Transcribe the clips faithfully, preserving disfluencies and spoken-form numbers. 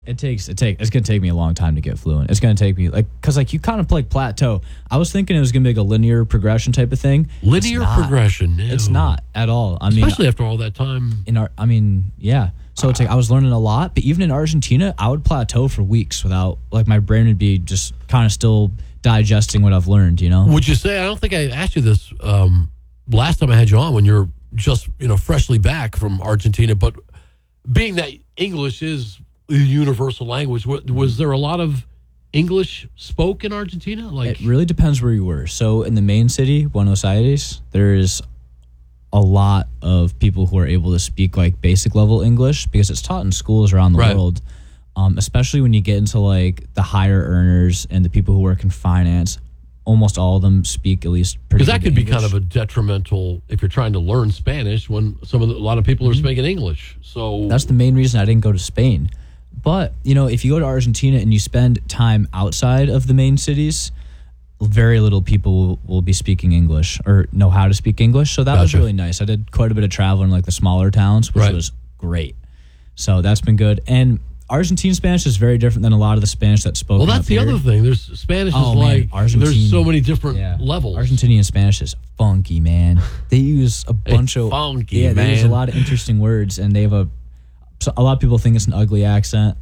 It takes it take it's gonna take me a long time to get fluent. It's gonna take me like because like you kind of like plateau. I was thinking it was gonna be like a linear progression type of thing. Linear progression. No. It's not at all. I mean, especially uh, after all that time. In our, I mean, yeah. So it's like I was learning a lot, but even in Argentina, I would plateau for weeks without like my brain would be just kind of still digesting what I've learned. You know? Would you say? I don't think I asked you this um, last time I had you on when you're just you know freshly back from Argentina, but being that English is the universal language, was there a lot of English spoke in Argentina? Like, it really depends where you were. So in the main city, Buenos Aires, there's a lot of people who are able to speak like basic level English because it's taught in schools around the right. world. Um, especially when you get into like the higher earners and the people who work in finance, almost all of them speak at least pretty good Because that could English. be kind of a detrimental if you're trying to learn Spanish when some of the, a lot of people are mm-hmm. speaking English. So that's the main reason I didn't go to Spain. But, you know, if you go to Argentina and you spend time outside of the main cities, very little people will, will be speaking English or know how to speak English. So that gotcha. was really nice. I did quite a bit of travel in like the smaller towns, which right. was great. So that's been good. And Argentine Spanish is very different than a lot of the Spanish that's spoken. Well, that's the here. other thing. There's Spanish oh, is man, like there's so many different yeah. levels. Argentinian Spanish is funky, man. They use a bunch it's of funky, yeah. man. They use a lot of interesting words, and they have a. So a lot of people think it's an ugly accent,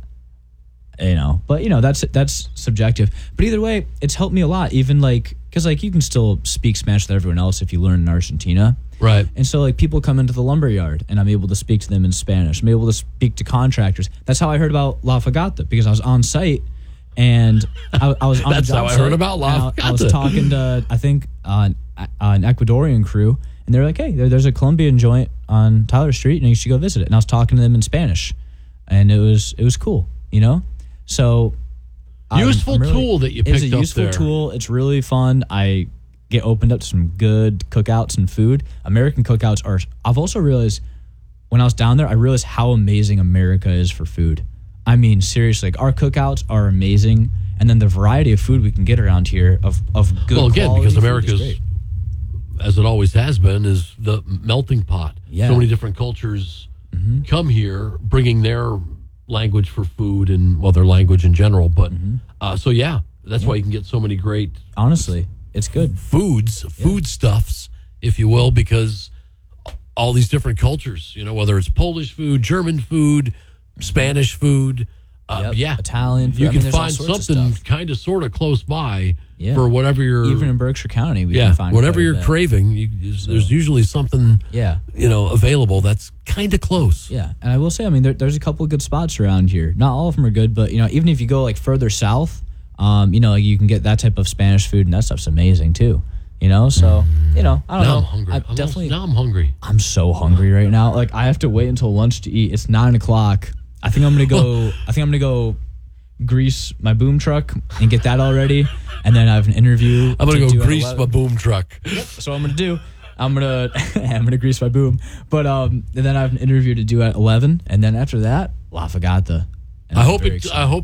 you know. But you know that's that's subjective. But either way, it's helped me a lot. Even like because like you can still speak Spanish with everyone else if you learn in Argentina. Right. And so, like, people come into the lumber yard, and I'm able to speak to them in Spanish. I'm able to speak to contractors. That's how I heard about La Fogata, because I was on site, and I, I was on That's the job how I site, heard about La I, I was Fogata. talking to, I think, uh, an, an Ecuadorian crew, and they're like, hey, there, there's a Colombian joint on Tyler Street, and you should go visit it. And I was talking to them in Spanish, and it was it was cool, you know? So... Useful I'm, I'm really, tool that you picked up there. It's a useful there. tool. It's really fun. I... get opened up to some good cookouts and food. American cookouts are, I've also realized when I was down there, I realized how amazing America is for food. I mean, seriously, like our cookouts are amazing. And then the variety of food we can get around here of, of good Well, again, quality because food is America's, great. as it always has been, is the melting pot. Yeah. So many different cultures mm-hmm. come here bringing their language for food and, well, their language in general. But, mm-hmm. uh, so yeah, that's yeah. why you can get so many great... Honestly. It's good. Foods, yeah. foodstuffs, if you will, because all these different cultures, you know, whether it's Polish food, German food, Spanish food, uh, yep. yeah. Italian food. You I can mean, find something kind of sort of close by yeah. for whatever you're... Even in Berkshire County, we yeah, can find whatever you're bit. craving, you, so. there's usually something, yeah. you know, available that's kind of close. Yeah, and I will say, I mean, there, there's a couple of good spots around here. Not all of them are good, but, you know, even if you go, like, further south... Um, you know, you can get that type of Spanish food, and that stuff's amazing too. You know, so you know, I don't now know. I'm hungry. I I'm definitely. Also, now I'm hungry. I'm so hungry right now. Like I have to wait until lunch to eat. It's nine o'clock. I think I'm gonna go. I think I'm gonna go grease my boom truck and get that all ready, and then I have an interview. I'm gonna to go grease my boom truck. Yep. So I'm gonna do. I'm gonna I'm gonna grease my boom, but um, and then I have an interview to do at eleven, and then after that, La Fogata. I hope it. Excited. I hope.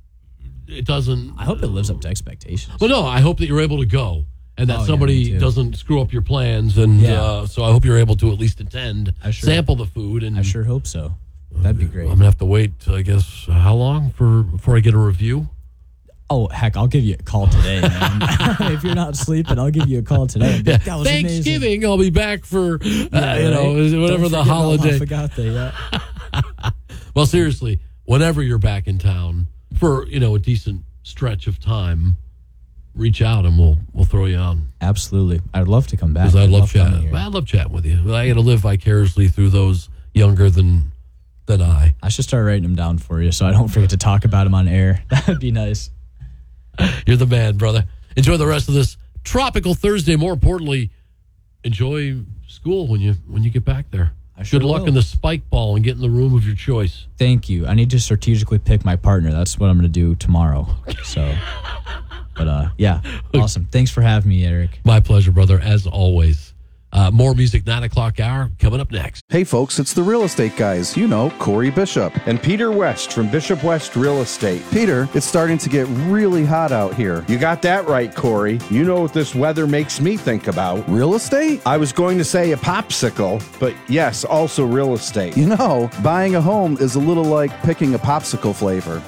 It doesn't. I hope it lives up to expectations. Well, no, I hope that you're able to go and that oh, somebody yeah, doesn't screw up your plans. And yeah. uh, so I hope you're able to at least attend, I sure, sample the food. And I sure hope so. That'd be great. I'm going to have to wait, I guess, how long for before I get a review? Oh, heck, I'll give you a call today, man. If you're not sleeping, I'll give you a call today. Yeah. That was Thanksgiving, amazing. I'll be back for, uh, yeah, you know, right? whatever Don't the holiday. I forgot that, yeah. Well, seriously, whenever you're back in town for, you know, a decent stretch of time, reach out and we'll we'll throw you on. Absolutely, I'd love to come back. Because I I'd love, love chatting. I love chatting with you. I got to live vicariously through those younger than than I. I should start writing them down for you so I don't forget to talk about them on air. That would be nice. You're the man, brother. Enjoy the rest of this tropical Thursday. More importantly, enjoy school when you when you get back there. I sure Good luck will. in the spike ball and get in the room of your choice. Thank you. I need to strategically pick my partner. That's what I'm going to do tomorrow. So, but uh, yeah, awesome. Thanks for having me, Eric. My pleasure, brother, as always. Uh, more music, nine o'clock hour, coming up next. Hey, folks, it's the real estate guys. You know, Corey Bishop. And Peter West from Bishop West Real Estate. Peter, it's starting to get really hot out here. You got that right, Corey. You know what this weather makes me think about. Real estate? I was going to say a popsicle, but yes, also real estate. You know, buying a home is a little like picking a popsicle flavor.